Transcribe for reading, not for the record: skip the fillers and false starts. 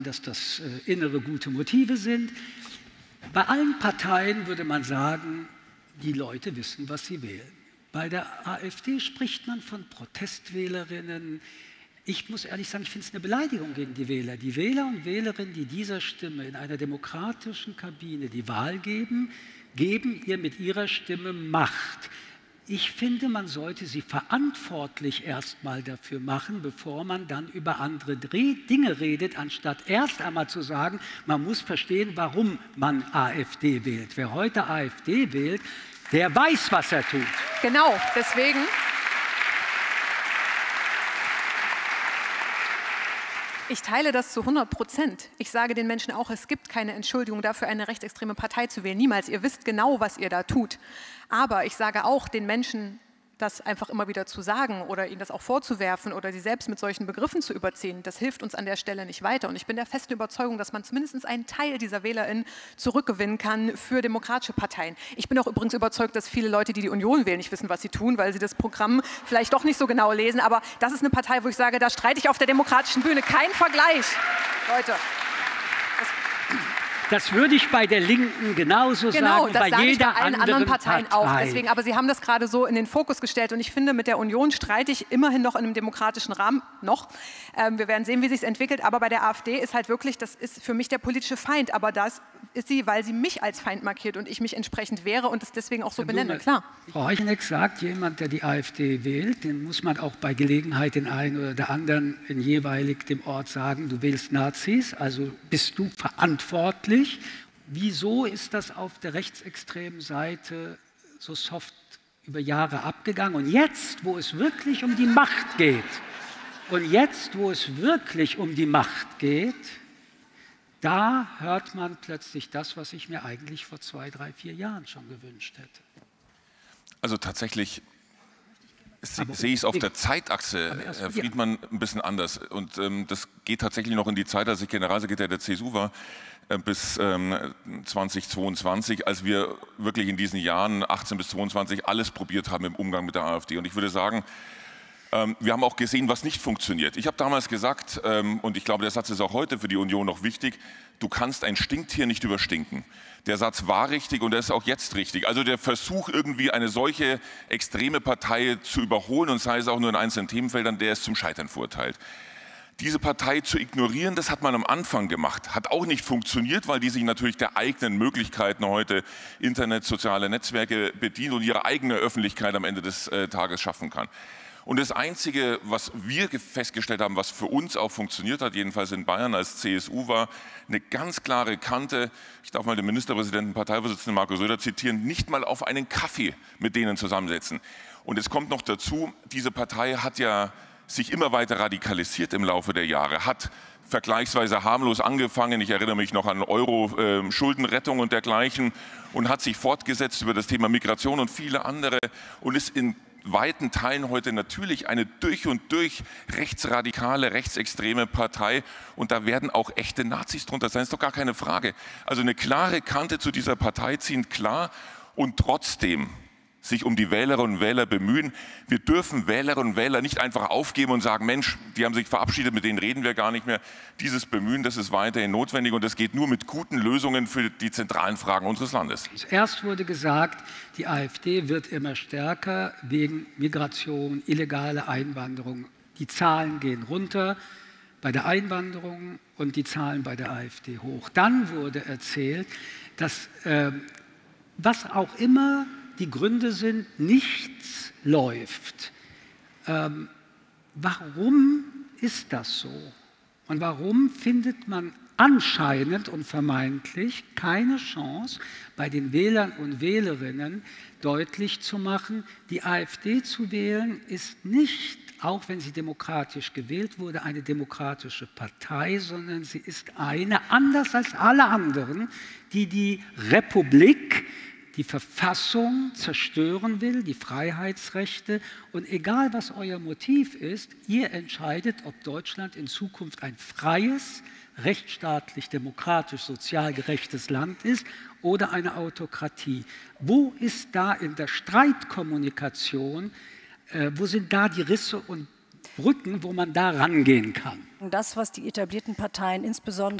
dass das innere gute Motive sind. Bei allen Parteien würde man sagen, die Leute wissen, was sie wählen. Bei der AfD spricht man von Protestwählerinnen. Ich muss ehrlich sagen, ich finde es eine Beleidigung gegen die Wähler. Die Wähler und Wählerinnen, die dieser Stimme in einer demokratischen Kabine die Wahl geben, geben ihr mit ihrer Stimme Macht. Ich finde, man sollte sie verantwortlich erstmal dafür machen, bevor man dann über andere Dinge redet, anstatt erst einmal zu sagen, man muss verstehen, warum man AfD wählt. Wer heute AfD wählt, der weiß, was er tut. Genau, deswegen. Ich teile das zu 100%. Ich sage den Menschen auch, es gibt keine Entschuldigung dafür, eine rechtsextreme Partei zu wählen. Niemals. Ihr wisst genau, was ihr da tut. Aber ich sage auch den Menschen, das einfach immer wieder zu sagen oder ihnen das auch vorzuwerfen oder sie selbst mit solchen Begriffen zu überziehen, das hilft uns an der Stelle nicht weiter. Und ich bin der festen Überzeugung, dass man zumindest einen Teil dieser WählerInnen zurückgewinnen kann für demokratische Parteien. Ich bin auch übrigens überzeugt, dass viele Leute, die die Union wählen, nicht wissen, was sie tun, weil sie das Programm vielleicht doch nicht so genau lesen. Aber das ist eine Partei, wo ich sage, da streite ich auf der demokratischen Bühne. Kein Vergleich, Leute. Das würde ich bei der Linken genauso sagen, das bei jeder bei allen anderen Parteien Partei. auch. Deswegen, aber Sie haben das gerade so in den Fokus gestellt und ich finde, mit der Union streite ich immerhin noch in einem demokratischen Rahmen, noch. Wir werden sehen, wie sich es entwickelt, aber bei der AfD ist halt wirklich, das ist für mich der politische Feind, aber das ist sie, weil sie mich als Feind markiert und ich mich entsprechend wehre und es deswegen auch so benenne, klar. Frau Heuchelek sagt, jemand, der die AfD wählt, den muss man auch bei Gelegenheit den einen oder der anderen in jeweilig dem Ort sagen, du wählst Nazis, also bist du verantwortlich. Wieso ist das auf der rechtsextremen Seite so soft über Jahre abgegangen? Und jetzt, wo es wirklich um die Macht geht, da hört man plötzlich das, was ich mir eigentlich vor 2, 3, 4 Jahren schon gewünscht hätte. Also tatsächlich sehe ich es auf der Zeitachse, Herr Friedmann, ein bisschen anders. Und das geht tatsächlich noch in die Zeit, als ich Generalsekretär der CSU war, bis 2022, als wir wirklich in diesen Jahren 18 bis 22 alles probiert haben im Umgang mit der AfD. Und ich würde sagen, wir haben auch gesehen, was nicht funktioniert. Ich habe damals gesagt, und ich glaube, der Satz ist auch heute für die Union noch wichtig, du kannst ein Stinktier nicht überstinken. Der Satz war richtig und er ist auch jetzt richtig. Also der Versuch, irgendwie eine solche extreme Partei zu überholen, und sei es auch nur in einzelnen Themenfeldern, der ist zum Scheitern verurteilt. Diese Partei zu ignorieren, das hat man am Anfang gemacht. Hat auch nicht funktioniert, weil die sich natürlich der eigenen Möglichkeiten heute Internet, soziale Netzwerke bedient und ihre eigene Öffentlichkeit am Ende des Tages schaffen kann. Und das Einzige, was wir festgestellt haben, was für uns auch funktioniert hat, jedenfalls in Bayern als CSU, war eine ganz klare Kante. Ich darf mal den Ministerpräsidenten, Parteivorsitzenden Markus Söder zitieren, nicht mal auf einen Kaffee mit denen zusammensetzen. Und es kommt noch dazu, diese Partei hat ja sich immer weiter radikalisiert im Laufe der Jahre, hat vergleichsweise harmlos angefangen, ich erinnere mich noch an Euro-Schuldenrettung und dergleichen, und hat sich fortgesetzt über das Thema Migration und viele andere und ist in weiten Teilen heute natürlich eine durch und durch rechtsradikale, rechtsextreme Partei, und da werden auch echte Nazis drunter sein, ist doch gar keine Frage. Also eine klare Kante zu dieser Partei ziehen, klar, und trotzdem sich um die Wählerinnen und Wähler bemühen. Wir dürfen Wählerinnen und Wähler nicht einfach aufgeben und sagen, Mensch, die haben sich verabschiedet, mit denen reden wir gar nicht mehr. Dieses Bemühen, das ist weiterhin notwendig, und das geht nur mit guten Lösungen für die zentralen Fragen unseres Landes. Zuerst wurde gesagt, die AfD wird immer stärker wegen Migration, illegale Einwanderung. Die Zahlen gehen runter bei der Einwanderung und die Zahlen bei der AfD hoch. Dann wurde erzählt, dass was auch immer die Gründe sind, nichts läuft. Warum ist das so? Und warum findet man anscheinend und vermeintlich keine Chance, bei den Wählern und Wählerinnen deutlich zu machen, die AfD zu wählen ist nicht, auch wenn sie demokratisch gewählt wurde, eine demokratische Partei, sondern sie ist eine, anders als alle anderen, die die Republik, die Verfassung zerstören will, die Freiheitsrechte. Und egal, was euer Motiv ist, ihr entscheidet, ob Deutschland in Zukunft ein freies, rechtsstaatlich, demokratisch, sozial gerechtes Land ist oder eine Autokratie. Wo ist da in der Streitkommunikation, wo sind da die Risse und Brücken, wo man da rangehen kann. Das, was die etablierten Parteien insbesondere